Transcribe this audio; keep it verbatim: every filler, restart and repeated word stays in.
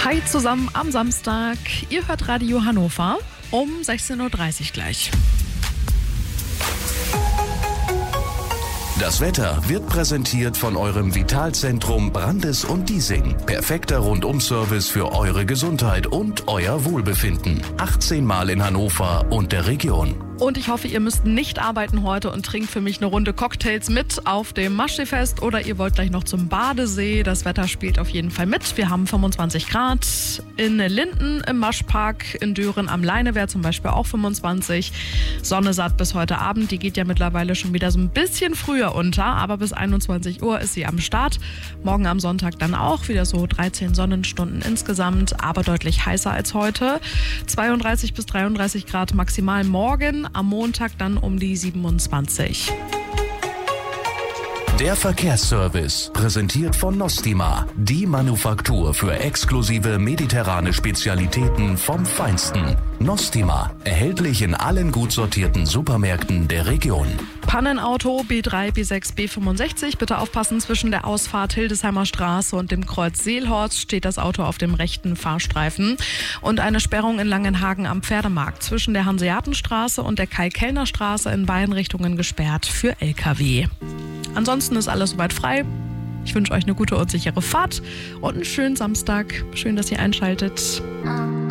Hi zusammen am Samstag. Ihr hört Radio Hannover um sechzehn Uhr dreißig gleich. Das Wetter wird präsentiert von eurem Vitalzentrum Brandes und Diesing. Perfekter Rundum-Service für eure Gesundheit und euer Wohlbefinden. achtzehn Mal in Hannover und der Region. Und ich hoffe, ihr müsst nicht arbeiten heute und trinkt für mich eine Runde Cocktails mit auf dem Maschseefest oder ihr wollt gleich noch zum Badesee. Das Wetter spielt auf jeden Fall mit. Wir haben fünfundzwanzig Grad in Linden im Maschpark, in Düren am Leinewehr zum Beispiel auch fünfundzwanzig. Sonne satt bis heute Abend. Die geht ja mittlerweile schon wieder so ein bisschen früher unter, aber bis einundzwanzig Uhr ist sie am Start. Morgen am Sonntag dann auch wieder so dreizehn Sonnenstunden insgesamt, aber deutlich heißer als heute. zweiunddreißig bis dreiunddreißig Grad maximal morgen. Am Montag dann um die siebenundzwanzig. Der Verkehrsservice, präsentiert von Nostima, die Manufaktur für exklusive mediterrane Spezialitäten vom Feinsten. Nostima, erhältlich in allen gut sortierten Supermärkten der Region. Pannenauto B drei, B sechs, B fünfundsechzig. Bitte aufpassen, zwischen der Ausfahrt Hildesheimer Straße und dem Kreuz Seelhorst steht das Auto auf dem rechten Fahrstreifen. Und eine Sperrung in Langenhagen am Pferdemarkt zwischen der Hanseatenstraße und der Kai-Kellner-Straße in beiden Richtungen gesperrt für L K W. Ansonsten ist alles soweit frei. Ich wünsche euch eine gute und sichere Fahrt und einen schönen Samstag. Schön, dass ihr einschaltet.